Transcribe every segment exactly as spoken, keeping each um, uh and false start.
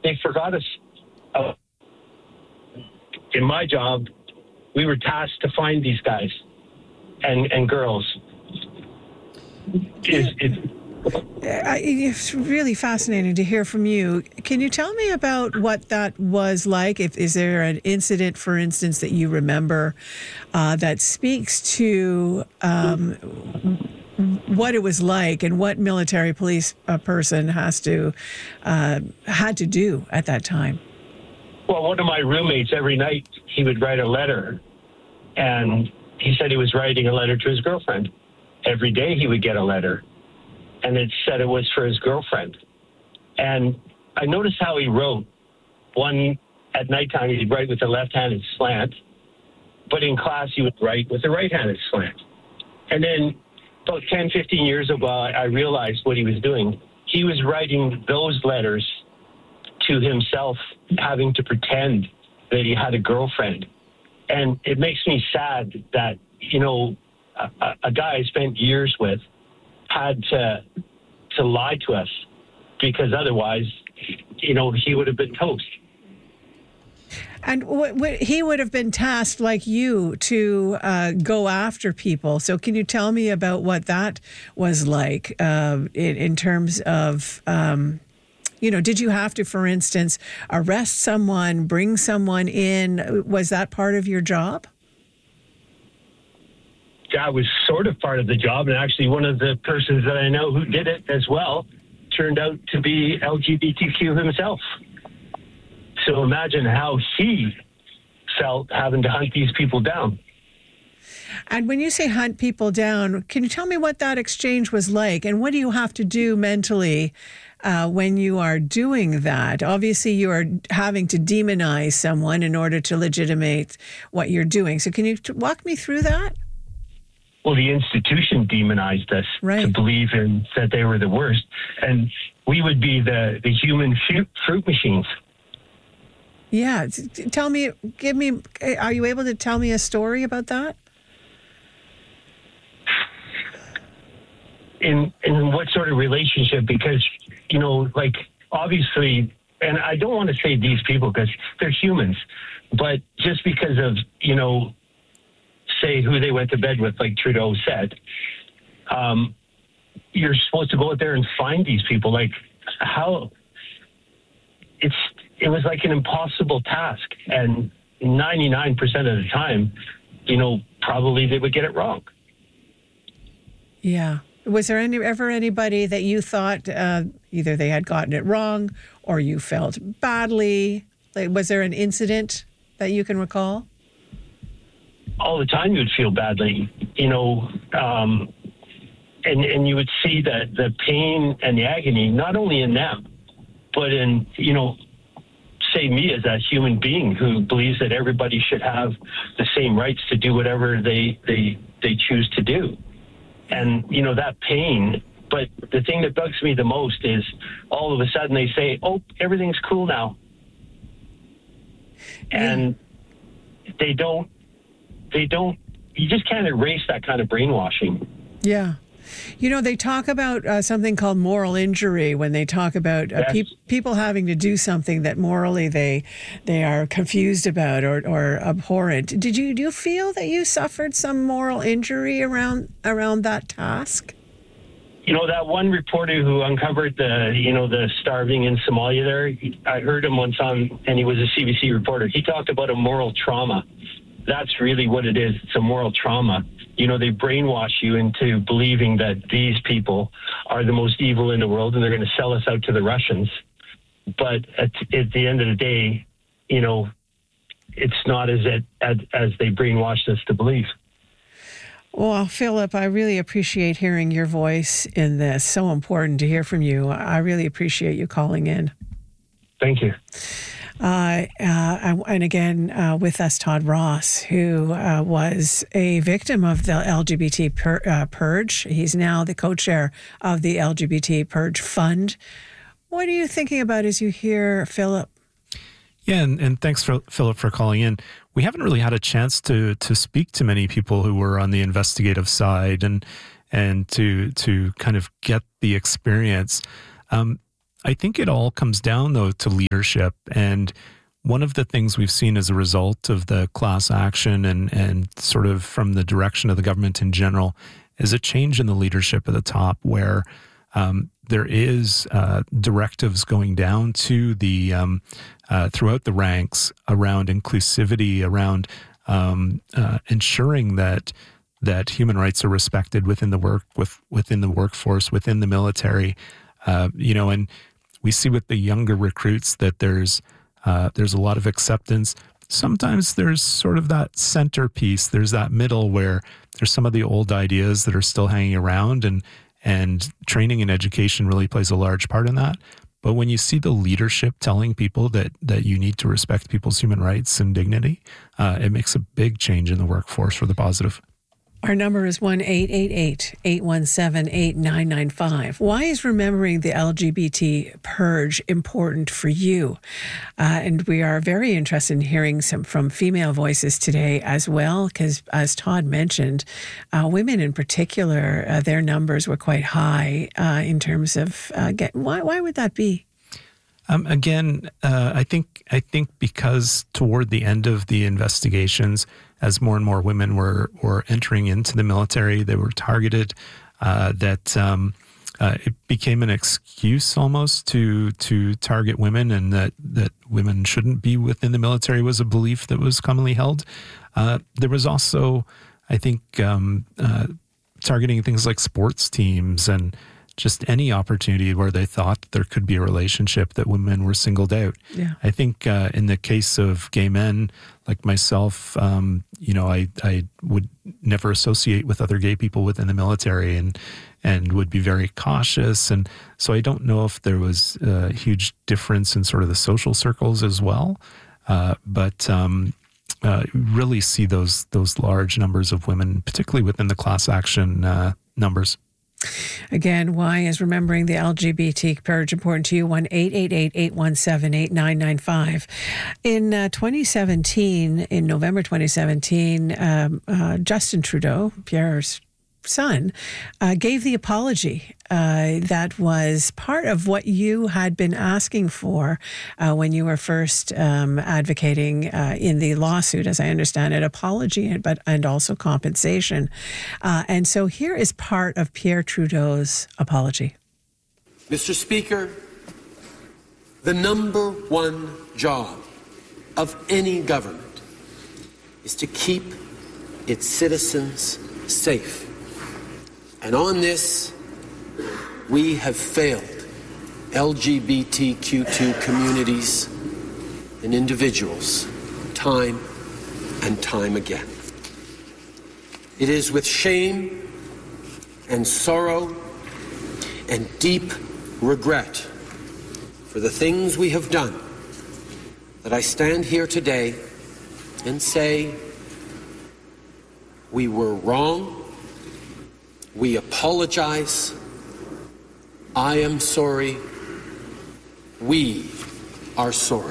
they forgot us. Uh, in my job, we were tasked to find these guys and, and girls. It's, it's, It's really fascinating to hear from you. Can you tell me about what that was like? If is there an incident, for instance, that you remember uh, that speaks to um, what it was like and what military police a person has to uh, had to do at that time? Well, one of my roommates, every night he would write a letter, and he said he was writing a letter to his girlfriend. Every day he would get a letter, and it said it was for his girlfriend. And I noticed how he wrote. One, at nighttime, he'd write with a left-handed slant, but in class he would write with a right-handed slant. And then about ten, fifteen years ago, I realized what he was doing. He was writing those letters to himself, having to pretend that he had a girlfriend. And it makes me sad that, you know, a, a guy I spent years with had to to lie to us, because otherwise, you know, he would have been toast. And w- w- he would have been tasked, like you, to uh, go after people. So can you tell me about what that was like uh, in, in terms of, um, you know, did you have to, for instance, arrest someone, bring someone in? Was that part of your job? That was sort of part of the job, and actually one of the persons that I know who did it as well turned out to be L G B T Q himself. So imagine how he felt having to hunt these people down. And when you say hunt people down, can you tell me what that exchange was like, and what do you have to do mentally uh, when you are doing that? Obviously, you are having to demonize someone in order to legitimate what you're doing. So can you t- walk me through that? Well, the institution demonized us right. to believe in that they were the worst. And we would be the, the human fruit, fruit machines. Yeah. Tell me, give me, are you able to tell me a story about that? In in what sort of relationship? Because, you know, like, obviously, and I don't want to say these people because they're humans, but just because of, you know, say who they went to bed with, like Trudeau said, um, you're supposed to go out there and find these people. Like, how it's, it was like an impossible task. And ninety-nine percent of the time, you know, probably they would get it wrong. Yeah. Was there any, ever anybody that you thought uh, either they had gotten it wrong or you felt badly? Like, was there an incident that you can recall? All the time you would feel badly, you know, um, and, and you would see that the pain and the agony, not only in them, but in, you know, say me as a human being who believes that everybody should have the same rights to do whatever they, they, they choose to do. And, you know, that pain. But the thing that bugs me the most is all of a sudden they say, oh, everything's cool now. And yeah. they don't, they don't, you just can't erase that kind of brainwashing. Yeah. You know, they talk about uh, something called moral injury when they talk about uh, yes. pe- people having to do something that morally they they are confused about or, or abhorrent. Did you do you feel that you suffered some moral injury around around that task? You know, that one reporter who uncovered the, you know, the starving in Somalia there, I heard him once on, and he was a C B C reporter. He talked about a moral trauma. That's really what it is. It's a moral trauma. You know, they brainwash you into believing that these people are the most evil in the world and they're going to sell us out to the Russians. But at, at the end of the day, you know, it's not as, it, as, as they brainwashed us to believe. Well, Philip, I really appreciate hearing your voice in this. So important to hear from you. I really appreciate you calling in. Thank you. Uh, uh, and again, uh, with us, Todd Ross, who uh, was a victim of the L G B T pur- uh, Purge. He's now the co-chair of the L G B T Purge Fund. What are you thinking about as you hear Philip? Yeah, and, and thanks, for, Philip, for calling in. We haven't really had a chance to to speak to many people who were on the investigative side and and to to kind of get the experience. Um, I think it all comes down, though, to leadership. And one of the things we've seen as a result of the class action and, and sort of from the direction of the government in general is a change in the leadership at the top, where um, there is uh, directives going down to the um, uh, throughout the ranks around inclusivity, around um, uh, ensuring that that human rights are respected within the work with within the workforce, within the military. Uh, you know, and we see with the younger recruits that there's uh, there's a lot of acceptance. Sometimes there's sort of that centerpiece. There's that middle where there's some of the old ideas that are still hanging around, and and training and education really plays a large part in that. But when you see the leadership telling people that that you need to respect people's human rights and dignity, uh, it makes a big change in the workforce for the positive. Our number is one eight eight eight, eight one seven, eight nine nine five. Why is remembering the L G B T purge important for you? Uh, and we are very interested in hearing some from female voices today as well, because as Todd mentioned, uh, women in particular, uh, their numbers were quite high uh, in terms of uh, get, why. Why would that be? Um, again, uh, I think I think because toward the end of the investigations, as more and more women were were entering into the military, they were targeted. Uh, that um, uh, it became an excuse almost to to target women, and that that women shouldn't be within the military was a belief that was commonly held. Uh, there was also, I think, um, uh, targeting things like sports teams and just any opportunity where they thought there could be a relationship, that women were singled out. Yeah. I think uh, in the case of gay men like myself, um, you know, I, I would never associate with other gay people within the military, and and would be very cautious. And so I don't know if there was a huge difference in sort of the social circles as well. Uh, but um, uh, really see those those large numbers of women, particularly within the class action uh, numbers. Again, why is remembering the L G B T purge important to you? one eight eight eight, eight one seven, eight nine nine five. In uh, twenty seventeen, in November twenty seventeen, um, uh, Justin Trudeau, Pierre's son, uh, gave the apology uh, that was part of what you had been asking for uh, when you were first um, advocating uh, in the lawsuit, as I understand it, apology, but and also compensation. Uh, and so here is part of Pierre Trudeau's apology. Mister Speaker, the number one job of any government is to keep its citizens safe. And on this, we have failed L G B T Q two communities and individuals time and time again. It is with shame and sorrow and deep regret for the things we have done that I stand here today and say we were wrong. We apologize. I am sorry. We are sorry.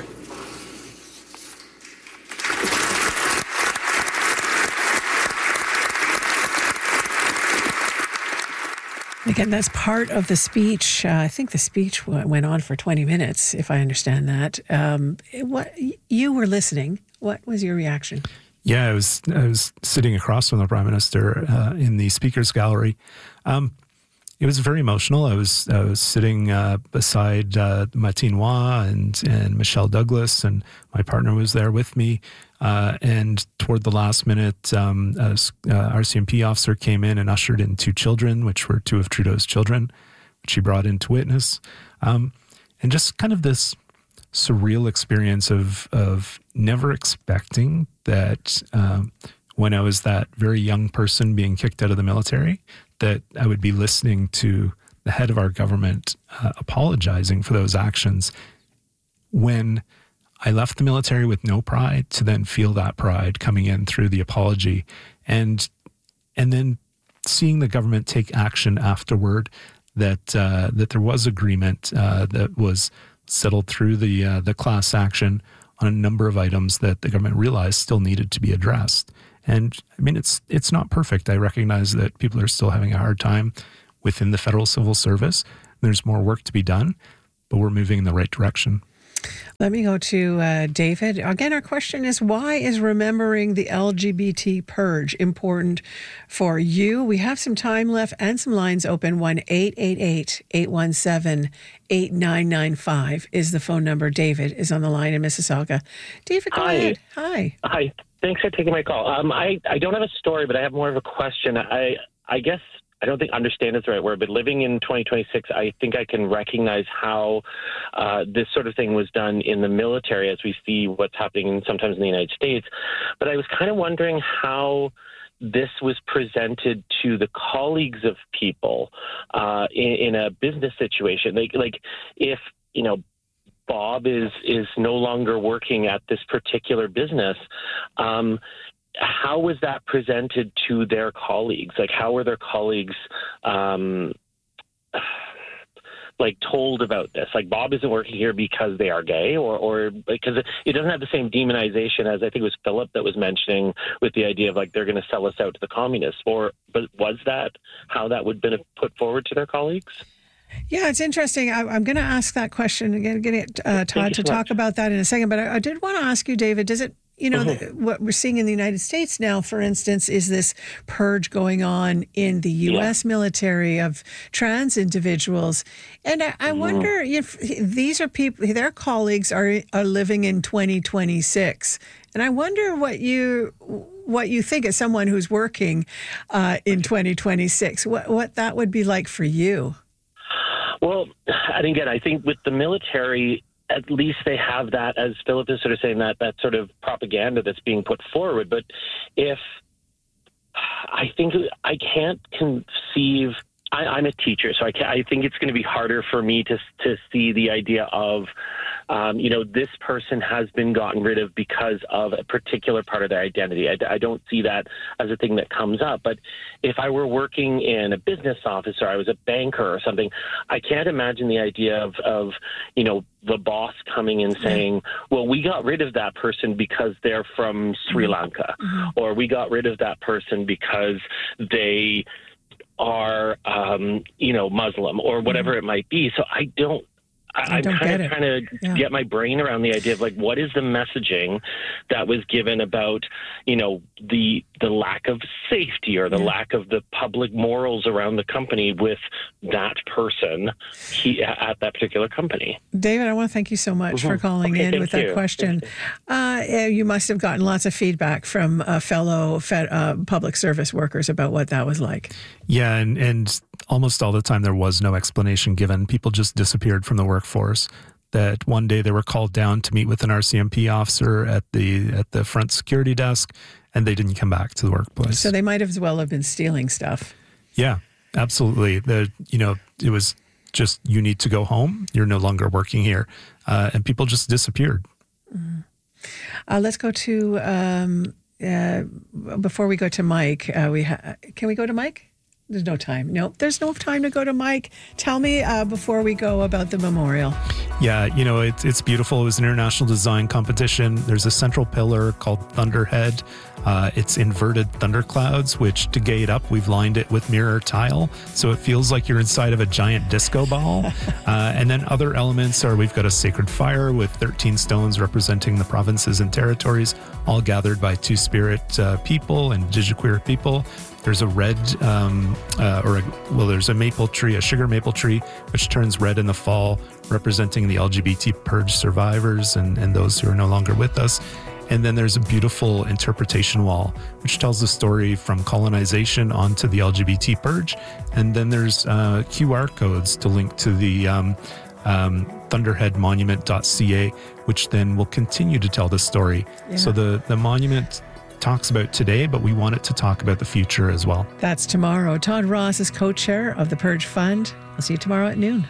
Again, that's part of the speech. Uh, I think the speech w- went on for twenty minutes, if I understand that. Um, what you were listening. What was your reaction? Yeah, I was I was sitting across from the Prime Minister uh, in the Speaker's Gallery. Um, it was very emotional. I was I was sitting uh, beside uh, Martine Roy and and Michelle Douglas, and my partner was there with me. Uh, and toward the last minute, um, a uh, R C M P officer came in and ushered in two children, which were two of Trudeau's children, which he brought in to witness, um, and just kind of this surreal experience of of never expecting that um, when I was that very young person being kicked out of the military, that I would be listening to the head of our government uh, apologizing for those actions when I left the military with no pride, to then feel that pride coming in through the apology, and and then seeing the government take action afterward, that uh, that there was agreement uh, that was settled through the uh, the class action on a number of items that the government realized still needed to be addressed. And I mean, it's it's not perfect. I recognize that people are still having a hard time within the federal civil service. There's more work to be done, but we're moving in the right direction. Let me go to uh, David. Again, our question is, why is remembering the L G B T purge important for you? We have some time left and some lines open. one eight eight eight, eight one seven, eight nine nine five is the phone number. David is on the line in Mississauga. David, go Hi. ahead. Hi. Hi. Thanks for taking my call. Um, I, I don't have a story, but I have more of a question. I I guess I don't think understand is the right word, but living in twenty twenty-six, I think I can recognize how uh, this sort of thing was done in the military as we see what's happening sometimes in the United States. But I was kind of wondering how this was presented to the colleagues of people uh, in, in a business situation. Like, like if, you know, Bob is, is no longer working at this particular business, um, how was that presented to their colleagues? Like, how were their colleagues, um, like, told about this? Like, Bob isn't working here because they are gay, or, or because it, it doesn't have the same demonization as I think it was Philip that was mentioning with the idea of, like, they're going to sell us out to the communists. Or, but was that how that would have been put forward to their colleagues? Yeah, it's interesting. I, I'm going to ask that question again, get uh, Todd to so talk much. about that in a second. But I, I did want to ask you, David, does it, you know, Mm-hmm. the, what we're seeing in the United States now, for instance, is this purge going on in the U S Yeah. military of trans individuals. And I, I Mm-hmm. wonder if these are people, their colleagues are are living in twenty twenty-six. And I wonder what you what you think as someone who's working uh, in twenty twenty-six, what, what that would be like for you. Well, and again, I think with the military, at least they have that, as Philip is sort of saying, that that sort of propaganda that's being put forward. But if I think I can't conceive, I, I'm a teacher, so I, can, I think it's going to be harder for me to to see the idea of, um, you know, this person has been gotten rid of because of a particular part of their identity. I, I don't see that as a thing that comes up. But if I were working in a business office or I was a banker or something, I can't imagine the idea of, of you know, the boss coming and saying, well, we got rid of that person because they're from Sri Lanka, mm-hmm. or we got rid of that person because they are, um, you know, Muslim or whatever mm-hmm. it might be. So I don't, I, I'm kind of trying to yeah. get my brain around the idea of, like, what is the messaging that was given about, you know, the the lack of safety or the yeah. lack of the public morals around the company with that person he, at that particular company. David, I want to thank you so much mm-hmm. for calling okay, in with that you. question. Uh, you must have gotten lots of feedback from uh, fellow fed, uh, public service workers about what that was like. Yeah, and, and almost all the time there was no explanation given. People just disappeared from the workforce. That one day they were called down to meet with an R C M P officer at the at the front security desk, and they didn't come back to the workplace. So they might as well have been stealing stuff. Yeah, absolutely. The you know it was just, you need to go home. You're no longer working here, uh, and people just disappeared. Mm. Uh, let's go to um, uh, before we go to Mike. Uh, we ha- can we go to Mike? There's no time. Nope. There's no time to go to Mike. Tell me uh, before we go about the memorial. Yeah, you know, it, it's beautiful. It was an international design competition. There's a central pillar called Thunderhead. Uh, it's inverted thunderclouds, which to gay it up, we've lined it with mirror tile. So it feels like you're inside of a giant disco ball. uh, and then other elements are, we've got a sacred fire with thirteen stones representing the provinces and territories, all gathered by two-spirit uh, people and indigenous people. There's a red, um, uh, or a, well, there's a maple tree, a sugar maple tree, which turns red in the fall, representing the L G B T purge survivors and, and those who are no longer with us. And then there's a beautiful interpretation wall, which tells the story from colonization onto the L G B T purge. And then there's uh, Q R codes to link to the um, um, thunderhead monument dot c a, which then will continue to tell the story. Yeah. So the, the monument talks about today, but we want it to talk about the future as well. That's tomorrow. Todd Ross is co-chair of the Purge Fund. I'll see you tomorrow at noon.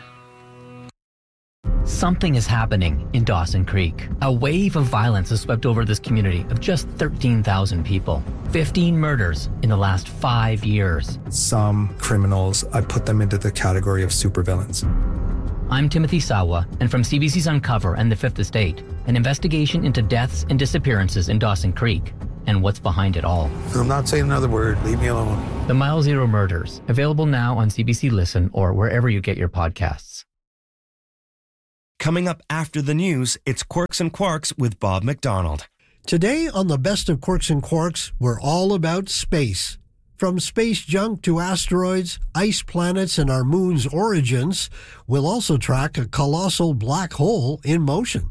Something is happening in Dawson Creek. A wave of violence has swept over this community of just thirteen thousand people. fifteen murders in the last five years. Some criminals, I put them into the category of supervillains. I'm Timothy Sawa, and from C B C's Uncover and The Fifth Estate, an investigation into deaths and disappearances in Dawson Creek and what's behind it all. I'm not saying another word. Leave me alone. The Mile Zero Murders, available now on C B C Listen or wherever you get your podcasts. Coming up after the news, it's Quirks and Quarks with Bob McDonald. Today on the Best of Quirks and Quarks, we're all about space. From space junk to asteroids, ice planets, and our moon's origins, we'll also track a colossal black hole in motion.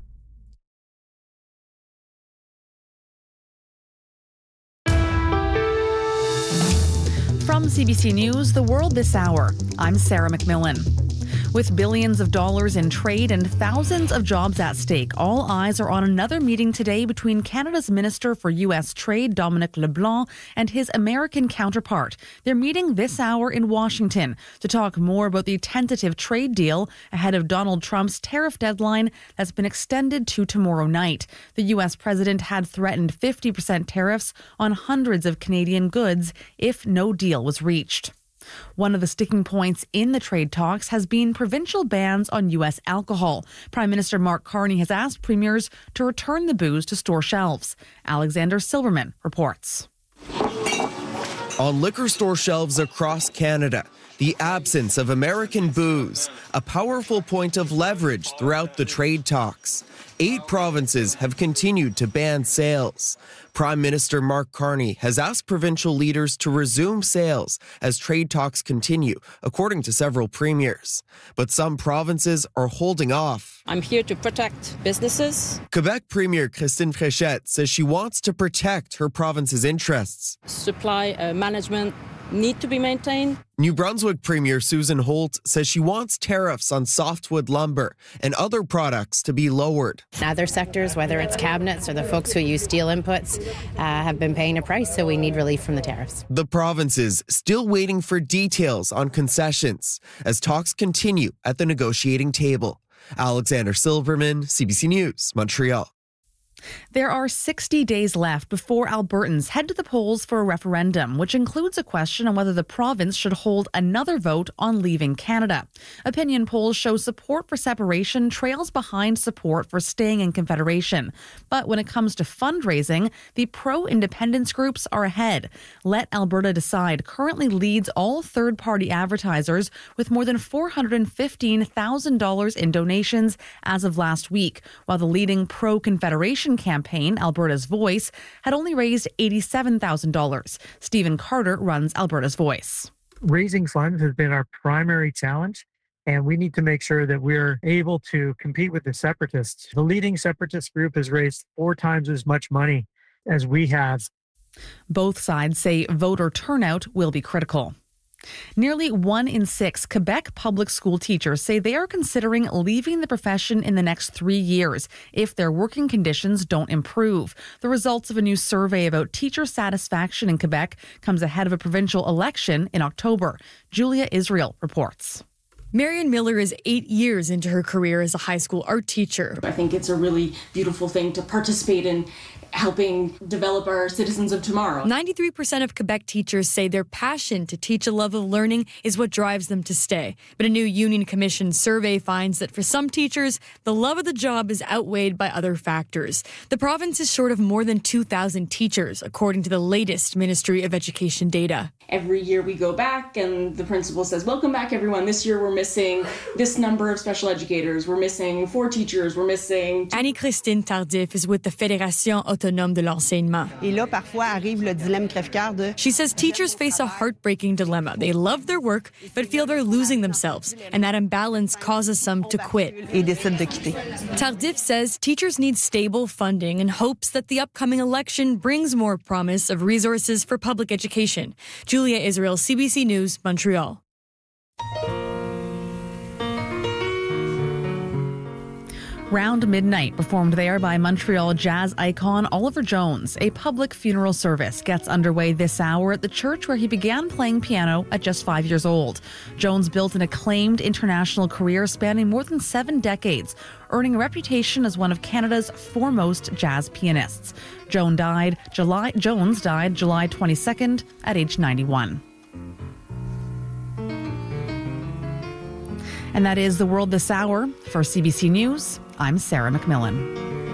From C B C News, The World This Hour, I'm Sarah McMillan. With billions of dollars in trade and thousands of jobs at stake, all eyes are on another meeting today between Canada's Minister for U S Trade, Dominic LeBlanc, and his American counterpart. They're meeting this hour in Washington to talk more about the tentative trade deal ahead of Donald Trump's tariff deadline that's been extended to tomorrow night. The U S president had threatened fifty percent tariffs on hundreds of Canadian goods if no deal was reached. One of the sticking points in the trade talks has been provincial bans on U S alcohol. Prime Minister Mark Carney has asked premiers to return the booze to store shelves. Alexander Silverman reports. On liquor store shelves across Canada, the absence of American booze, a powerful point of leverage throughout the trade talks. Eight provinces have continued to ban sales. Prime Minister Mark Carney has asked provincial leaders to resume sales as trade talks continue, according to several premiers. But some provinces are holding off. I'm here to protect businesses. Quebec Premier Christine Fréchette says she wants to protect her province's interests. Supply uh, management need to be maintained. New Brunswick Premier Susan Holt says she wants tariffs on softwood lumber and other products to be lowered. Other sectors, whether it's cabinets or the folks who use steel inputs, uh, have been paying a price, so we need relief from the tariffs. The provinces still waiting for details on concessions as talks continue at the negotiating table. Alexander Silverman, C B C News, Montreal. There are sixty days left before Albertans head to the polls for a referendum, which includes a question on whether the province should hold another vote on leaving Canada. Opinion polls show support for separation trails behind support for staying in Confederation. But when it comes to fundraising, the pro-independence groups are ahead. Let Alberta Decide currently leads all third-party advertisers with more than four hundred fifteen thousand dollars in donations as of last week, while the leading pro-Confederation campaign, Alberta's Voice, had only raised eighty-seven thousand dollars. Stephen Carter runs Alberta's Voice. Raising funds has been our primary challenge, and we need to make sure that we're able to compete with the separatists. The leading separatist group has raised four times as much money as we have. Both sides say voter turnout will be critical. Nearly one in six Quebec public school teachers say they are considering leaving the profession in the next three years if their working conditions don't improve. The results of a new survey about teacher satisfaction in Quebec comes ahead of a provincial election in October. Julia Israel reports. Marion Miller is eight years into her career as a high school art teacher. I think it's a really beautiful thing to participate in helping develop our citizens of tomorrow. ninety-three percent of Quebec teachers say their passion to teach a love of learning is what drives them to stay. But a new Union Commission survey finds that for some teachers, the love of the job is outweighed by other factors. The province is short of more than two thousand teachers, according to the latest Ministry of Education data. Every year we go back and the principal says, welcome back everyone. This year we're missing this number of special educators. We're missing four teachers. We're missing... Annie-Christine Tardif is with the Fédération Autonome de l'Enseignement. Et là, parfois arrive le dilemme crève-cœur de... She says teachers face a heartbreaking dilemma. They love their work, but feel they're losing themselves, and that imbalance causes some to quit. Et décide de quitter. Tardif says teachers need stable funding and hopes that the upcoming election brings more promise of resources for public education. Julia Israel, C B C News, Montreal. Round Midnight, performed there by Montreal jazz icon Oliver Jones. A public funeral service gets underway this hour at the church where he began playing piano at just five years old. Jones built an acclaimed international career spanning more than seven decades, earning a reputation as one of Canada's foremost jazz pianists. Jones died July, Jones died July twenty-second at age ninety-one. And that is The World This Hour. For C B C News, I'm Sarah McMillan.